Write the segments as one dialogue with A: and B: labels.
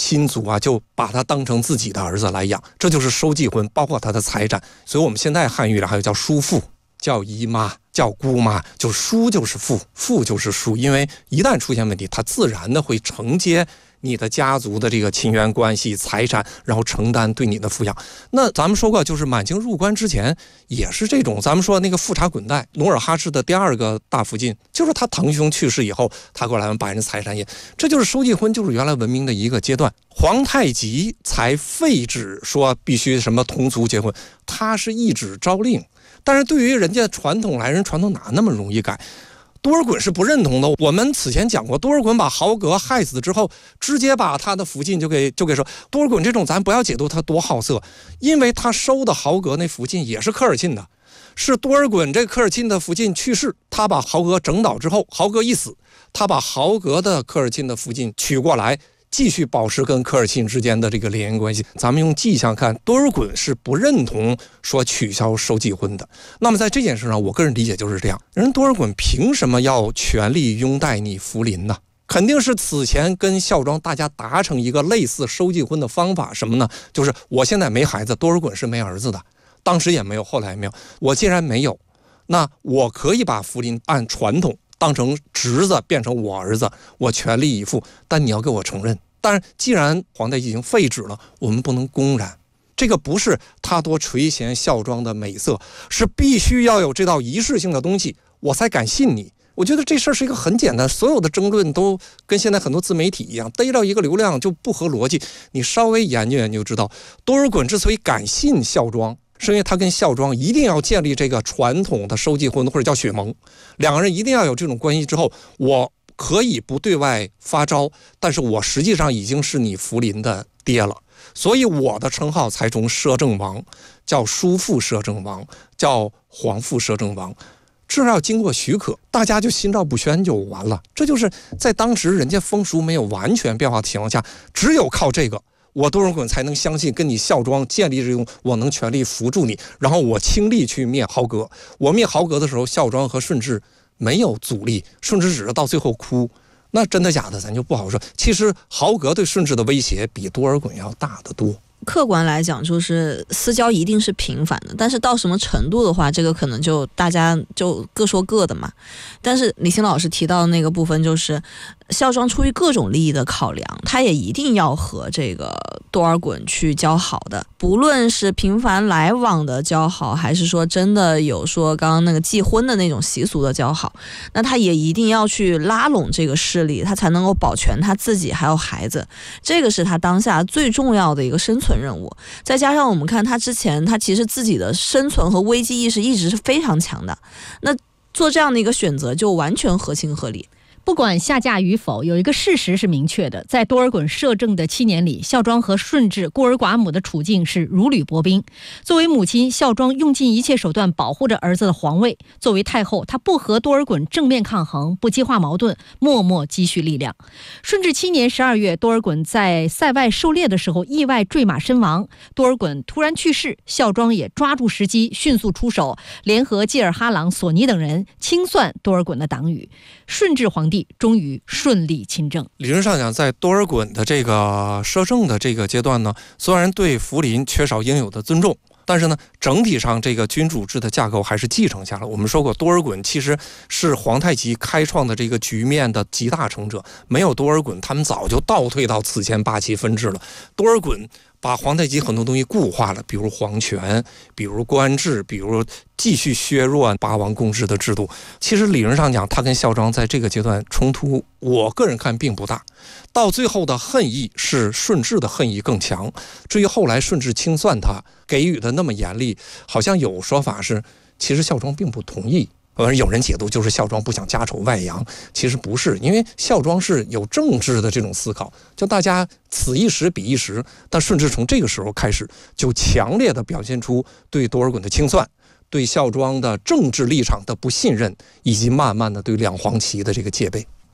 A: 亲族啊就把他当成自己的儿子来养，这就是收继婚，包括他的财产。所以我们现在汉语里还有叫叔父，叫姨妈，叫姑妈，就叔就是父，父就是叔，因为一旦出现问题，他自然的会承接你的家族的这个亲缘关系、财产，然后承担对你的抚养。那咱们说过，就是满清入关之前也是这种。咱们说那个富察滚带，努尔哈赤的第二个大福晋，就是他堂兄去世以后，他过来把人财产也，这就是收继婚，就是原来文明的一个阶段。皇太极才废止说必须什么同族结婚，他是一纸诏令，但是对于人家传统来人，传统哪那么容易改？多尔衮是不认同的。我们此前讲过，多尔衮把豪格害死之后，直接把他的福晋就给说，多尔衮这种咱不要解读他多好色，因为他收的豪格那福晋也是科尔沁的，是多尔衮这科尔沁的福晋去世，他把豪格整倒之后，豪格一死，他把豪格的科尔沁的福晋取过来，继续保持跟科尔沁之间的这个联姻关系。咱们用迹象看，多尔衮是不认同说取消收继婚的。那么在这件事上，我个人理解就是这样，人多尔衮凭什么要全力拥戴你福临呢？肯定是此前跟孝庄大家达成一个类似收继婚的方法，什么呢？就是我现在没孩子，多尔衮是没儿子的，当时也没有，后来也没有。我既然没有，那我可以把福临按传统当成侄子变成我儿子，我全力以赴，但你要给我承认。但是既然皇太极已经废止了，我们不能公然，这个不是他多垂涎孝庄的美色，是必须要有这道仪式性的东西，我才敢信你。我觉得这事儿是一个很简单，所有的争论都跟现在很多自媒体一样，逮到一个流量就不合逻辑。你稍微研究研究就知道，多尔衮之所以敢信孝庄，是因为他跟孝庄一定要建立这个传统的收继婚或者叫血盟，两个人一定要有这种关系之后，我可以不对外发招，但是我实际上已经是你福临的爹了，所以我的称号才从摄政王叫叔父摄政王，叫皇父摄政王，这要经过许可，大家就心照不宣就完了。这就是在当时人家风俗没有完全变化的情况下，只有靠这个，我多尔衮才能相信跟你孝庄建立这种我能全力扶助你，然后我倾力去灭豪格。我灭豪格的时候，孝庄和顺治没有阻力，顺治只是到最后哭，那真的假的咱就不好说。其实豪格对顺治的威胁比多尔衮要大得多。
B: 客观来讲，就是私交一定是频繁的，但是到什么程度的话，这个可能就大家就各说各的嘛。但是李欣老师提到的那个部分，就是孝庄出于各种利益的考量，他也一定要和这个多尔衮去交好的，不论是频繁来往的交好，还是说真的有说刚刚那个继婚的那种习俗的交好，那他也一定要去拉拢这个势力，他才能够保全他自己还有孩子，这个是他当下最重要的一个生存任务。再加上我们看他之前，他其实自己的生存和危机意识一直是非常强的，那做这样的一个选择就完全合情合理。
C: 不管下嫁与否，有一个事实是明确的，在多尔衮摄政的7年里，孝庄和顺治孤儿寡母的处境是如履薄冰。作为母亲，孝庄用尽一切手段保护着儿子的皇位；作为太后，她不和多尔衮正面抗衡，不激化矛盾，默默积蓄力量。顺治7年12月，多尔衮在塞外狩猎的时候意外坠马身亡，多尔衮突然去世，孝庄也抓住时机迅速出手，联合济尔哈朗、索尼等人清算多尔衮的党羽。顺治皇帝终于顺利亲政。
A: 理论上讲，在多尔衮的这个摄政的这个阶段呢，虽然对福临缺少应有的尊重，但是呢，整体上这个君主制的架构还是继承下来。我们说过，多尔衮其实是皇太极开创的这个局面的集大成者，没有多尔衮，他们早就倒退到此前八旗分治了。多尔衮把皇太极很多东西固化了，比如皇权，比如官制，比如继续削弱八王共治的制度。其实理论上讲，他跟孝庄在这个阶段冲突，我个人看并不大。到最后的恨意是顺治的恨意更强。至于后来顺治清算他，给予的那么严厉，好像有说法是，其实孝庄并不同意。有人解读就是孝庄不想家丑外扬，其实不是，因为孝庄是有政治的这种思考，就大家此一时彼一时。但顺治从这个时候开始，就强烈的表现出对多尔衮的清算，对孝庄的政治立场的不信任，以及慢慢的对两黄旗的这个戒备。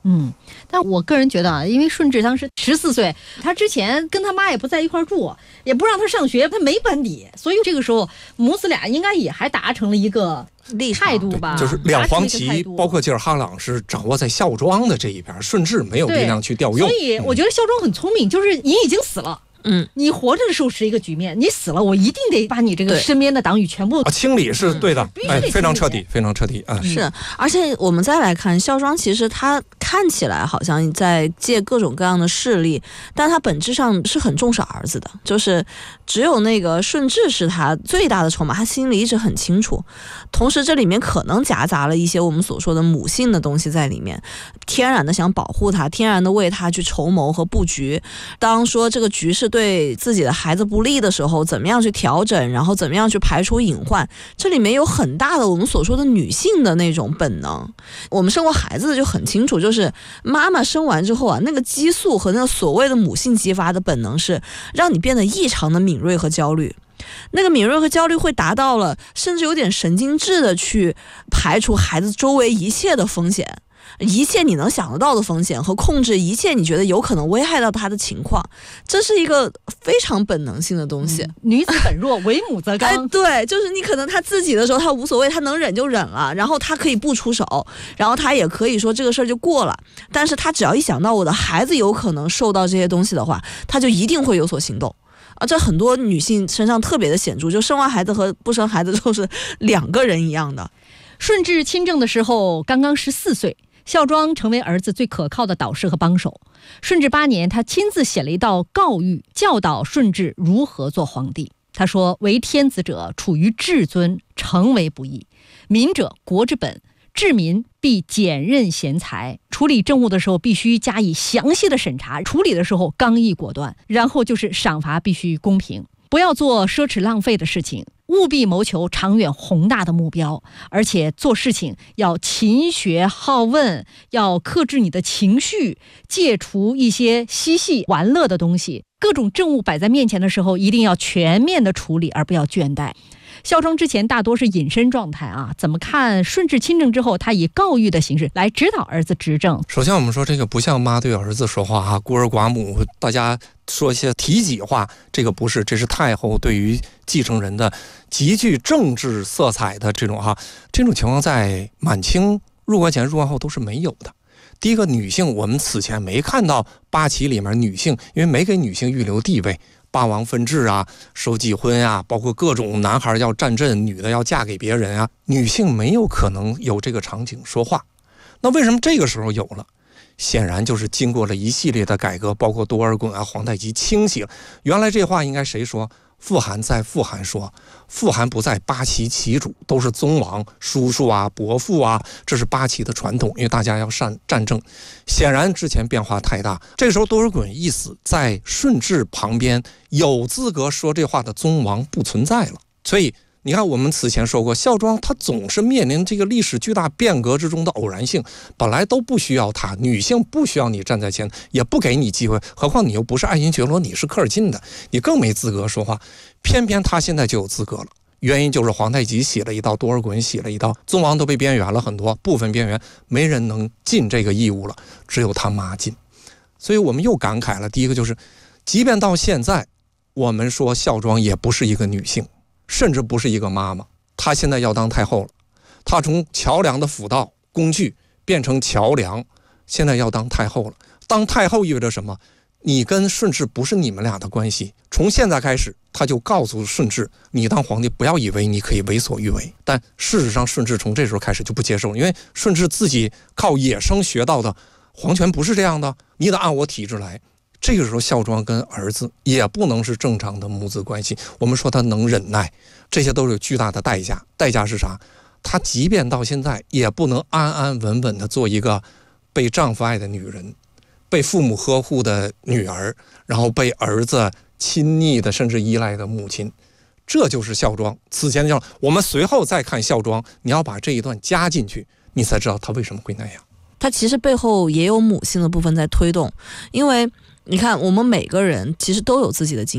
C: 但我个人觉得啊，因为顺治当时14岁，他之前跟他妈也不在一块住，也不让他上学，他没班底，所以这个时候母子俩应该也还达成了一个态度吧，
A: 就是两黄旗，包括吉尔哈朗是掌握在孝庄的这一边，顺治没有力量去调用。
C: 所以我觉得孝庄很聪明，就是你已经死了。你活着的时候是一个局面，你死了，我一定得把你这个身边的党羽全部
A: 清理，是对的，非常彻底，非常彻底啊！
B: 是，而且我们再来看孝庄，其实他看起来好像在借各种各样的势力，但他本质上是很重视儿子的，就是只有那个顺治是他最大的筹码，他心里一直很清楚。同时，这里面可能夹杂了一些我们所说的母性的东西在里面，天然的想保护他，天然的为他去筹谋和布局。当说这个局势对自己的孩子不利的时候，怎么样去调整，然后怎么样去排除隐患，这里面有很大的我们所说的女性的那种本能。我们生过孩子的就很清楚，就是妈妈生完之后啊，那个激素和那个所谓的母性激发的本能是让你变得异常的敏锐和焦虑。那个敏锐和焦虑会达到了甚至有点神经质的去排除孩子周围一切的风险，一切你能想得到的风险，和控制一切你觉得有可能危害到他的情况，这是一个非常本能性的东西。
C: 女子本弱，为母则刚。
B: 对，就是你可能他自己的时候他无所谓，他能忍就忍了，然后他可以不出手，然后他也可以说这个事儿就过了，但是他只要一想到我的孩子有可能受到这些东西的话，他就一定会有所行动。这很多女性身上特别的显著，就生完孩子和不生孩子都是两个人一样的。
C: 顺治亲政的时候刚刚14岁，孝庄成为儿子最可靠的导师和帮手。顺治8年，他亲自写了一道诰谕，教导顺治如何做皇帝。他说：为天子者，处于至尊，诚为不义。民者，国之本，治民必简任贤才，处理政务的时候必须加以详细的审查，处理的时候刚毅果断，然后就是赏罚必须公平，不要做奢侈浪费的事情，务必谋求长远宏大的目标，而且做事情要勤学好问，要克制你的情绪，戒除一些嬉戏玩乐的东西，各种政务摆在面前的时候一定要全面的处理，而不要倦怠。孝庄之前大多是隐身状态啊，怎么看顺治亲政之后，他以诰谕的形式来指导儿子执政？
A: 首先我们说这个不像妈对儿子说话啊，孤儿寡母大家说一些体己话，这个不是，这是太后对于继承人的极具政治色彩的这种情况在满清入关前入关后都是没有的。第一个，女性我们此前没看到八旗里面女性，因为没给女性预留地位，八王分治啊，收继婚啊，包括各种男孩要站阵，女的要嫁给别人啊，女性没有可能有这个场景说话。那为什么这个时候有了？显然就是经过了一系列的改革，包括多尔衮啊、皇太极清洗了。原来这话应该谁说？富含在富含说，富含不在八旗旗主，都是宗王、叔叔啊、伯父啊，这是八旗的传统，因为大家要战争。显然之前变化太大，这个时候多尔衮一死，在顺治旁边有资格说这话的宗王不存在了，所以你看，我们此前说过，孝庄它总是面临这个历史巨大变革之中的偶然性，本来都不需要它，女性不需要你站在前，也不给你机会，何况你又不是爱新觉罗，你是科尔沁的，你更没资格说话。偏偏他现在就有资格了，原因就是皇太极写了一道，多尔衮写了一道，宗王都被边缘了很多，部分边缘，没人能尽这个义务了，只有他妈尽。所以我们又感慨了，第一个就是，即便到现在，我们说孝庄也不是一个女性。甚至不是一个妈妈，她现在要当太后了，她从桥梁的辅道工具变成桥梁，现在要当太后了。当太后意味着什么？你跟顺治不是你们俩的关系，从现在开始，他就告诉顺治，你当皇帝不要以为你可以为所欲为。但事实上，顺治从这时候开始就不接受，因为顺治自己靠野生学到的皇权不是这样的，你得按我体制来。这个时候，孝庄跟儿子也不能是正常的母子关系。我们说他能忍耐，这些都是有巨大的代价。代价是啥？他即便到现在，也不能安安稳稳的做一个被丈夫爱的女人，被父母呵护的女儿，然后被儿子亲昵的甚至依赖的母亲。这就是孝庄。此前的我们随后再看孝庄，你要把这一段加进去，你才知道他为什么会那样。
B: 他其实背后也有母性的部分在推动，因为你看，我们每个人其实都有自己的经验，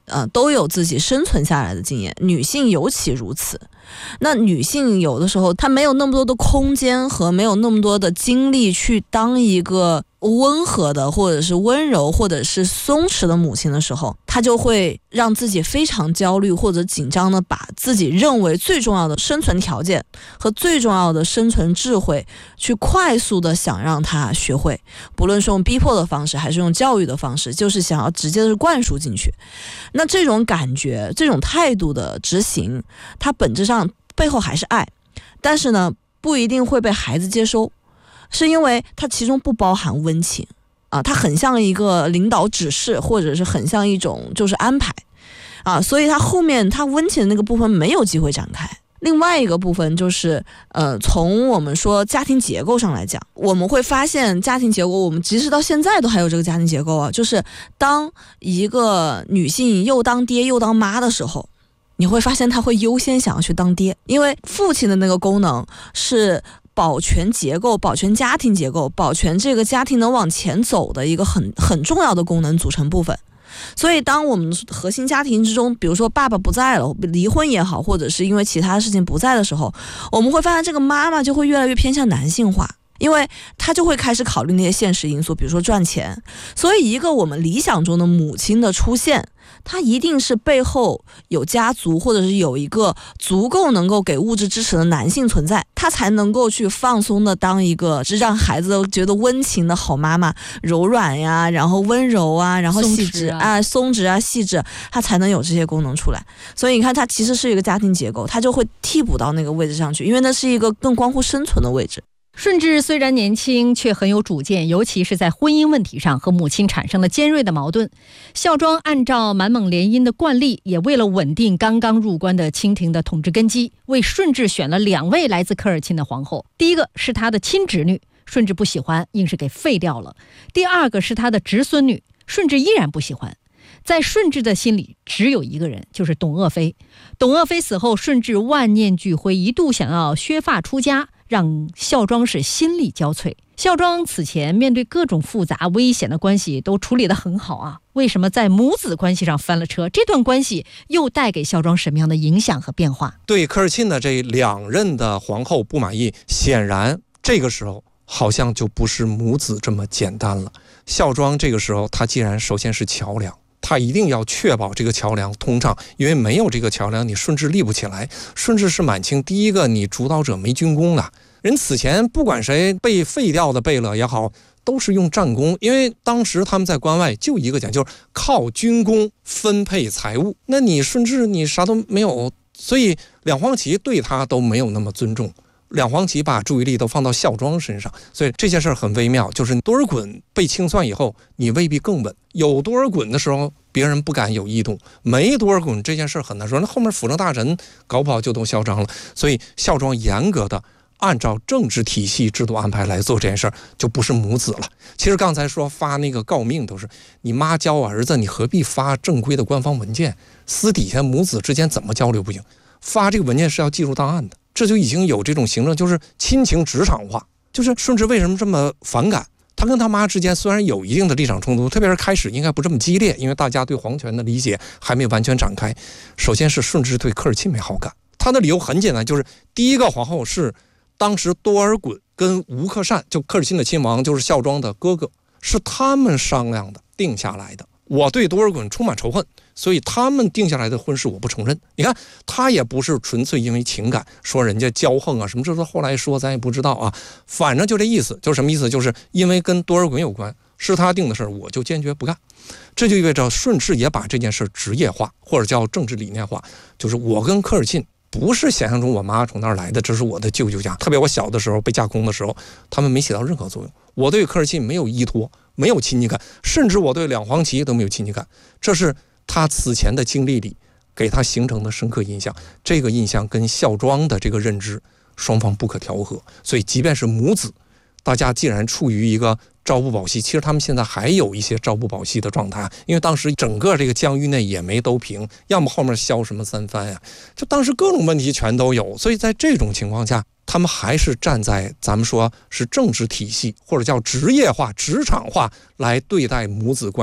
B: 都有自己生存下来的经验，女性尤其如此。那女性有的时候她没有那么多的空间和没有那么多的精力去当一个温和的或者是温柔或者是松弛的母亲的时候，她就会让自己非常焦虑或者紧张的把自己认为最重要的生存条件和最重要的生存智慧去快速的想让她学会，不论是用逼迫的方式还是用教育的方式，就是想要直接的灌输进去。那这种感觉这种态度的执行，它本质上背后还是爱，但是呢不一定会被孩子接收，是因为它其中不包含温情它很像一个领导指示，或者是很像一种就是安排所以它后面它温情的那个部分没有机会展开。另外一个部分就是从我们说家庭结构上来讲，我们会发现家庭结构，我们即使到现在都还有这个家庭结构就是当一个女性又当爹又当妈的时候，你会发现她会优先想要去当爹，因为父亲的那个功能是保全结构、保全家庭结构、保全这个家庭能往前走的一个很重要的功能组成部分。所以当我们核心家庭之中，比如说爸爸不在了，离婚也好，或者是因为其他事情不在的时候，我们会发现这个妈妈就会越来越偏向男性化，因为她就会开始考虑那些现实因素，比如说赚钱。所以一个我们理想中的母亲的出现，她一定是背后有家族，或者是有一个足够能够给物质支持的男性存在，她才能够去放松的当一个是让孩子都觉得温情的好妈妈，柔软呀，然后温柔然后细致松弛细致，她才能有这些功能出来。所以你看，它其实是一个家庭结构，它就会替补到那个位置上去，因为那是一个更关乎生存的位置。
C: 顺治虽然年轻，却很有主见，尤其是在婚姻问题上和母亲产生了尖锐的矛盾。孝庄按照满蒙联姻的惯例，也为了稳定刚刚入关的清廷的统治根基，为顺治选了2位来自科尔沁的皇后。第一个是他的亲侄女，顺治不喜欢，硬是给废掉了；第二个是他的侄孙女，顺治依然不喜欢。在顺治的心里只有一个人，就是董鄂妃。董鄂妃死后，顺治万念俱灰，一度想要削发出家，让孝庄是心力交瘁。孝庄此前面对各种复杂危险的关系都处理得很好为什么在母子关系上翻了车？这段关系又带给孝庄什么样的影响和变化？
A: 对科尔沁的这2任的皇后不满意，显然这个时候好像就不是母子这么简单了。孝庄这个时候，他既然首先是桥梁，他一定要确保这个桥梁通畅，因为没有这个桥梁，你顺治立不起来。顺治是满清第一个你主导者没军功的人，此前不管谁被废掉的贝勒也好，都是用战功，因为当时他们在关外就一个讲究，靠军功分配财物。那你顺治你啥都没有，所以两黄旗对他都没有那么尊重。两黄旗把注意力都放到孝庄身上，所以这件事很微妙，就是多尔衮被清算以后，你未必更稳。有多尔衮的时候，别人不敢有异动；没多尔衮这件事很难说。那后面辅政大臣搞不好就都嚣张了。所以孝庄严格的按照政治体系制度安排来做这件事，就不是母子了。其实刚才说发那个诰命都是你妈教儿子，你何必发正规的官方文件？私底下母子之间怎么交流不行？发这个文件是要记录档案的。这就已经有这种行政，就是亲情职场化。就是顺治为什么这么反感？他跟他妈之间虽然有一定的立场冲突，特别是开始应该不这么激烈，因为大家对皇权的理解还没完全展开。首先是顺治对科尔沁没好感，他的理由很简单，就是第一个皇后是当时多尔衮跟吴克善，就科尔沁的亲王，就是孝庄的哥哥，是他们商量的定下来的。我对多尔衮充满仇恨，所以他们定下来的婚事我不承认。你看他也不是纯粹因为情感说人家骄横什么，这都后来说咱也不知道反正就这意思。就是什么意思？就是因为跟多尔衮有关，是他定的事我就坚决不干。这就意味着顺治也把这件事职业化，或者叫政治理念化。就是我跟科尔沁不是想象中我妈从那儿来的，这是我的舅舅家。特别我小的时候被架空的时候，他们没起到任何作用。我对科尔沁没有依托，没有亲近感，甚至我对两黄旗都没有亲近感。这是他此前的经历里给他形成的深刻印象。这个印象跟孝庄的这个认知双方不可调和。所以即便是母子，大家既然处于一个朝不保夕，其实他们现在还有一些朝不保夕的状态，因为当时整个这个疆域内也没都平，要么后面削什么三藩就当时各种问题全都有。所以在这种情况下，他们还是站在咱们说是政治体系或者叫职业化、职场化来对待母子关系。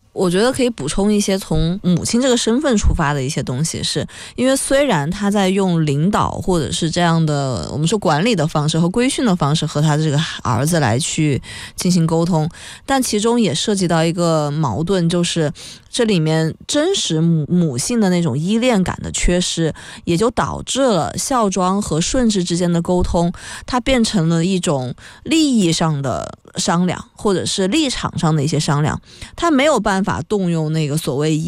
B: 我觉得可以补充一些从母亲这个身份出发的一些东西，是因为虽然他在用领导或者是这样的我们说管理的方式和规训的方式和他的这个儿子来去进行沟通，但其中也涉及到一个矛盾，就是这里面真实母性的那种依恋感的缺失，也就导致了孝庄和顺治之间的沟通，它变成了一种利益上的商量，或者是立场上的一些商量，他没有办法动用那个所谓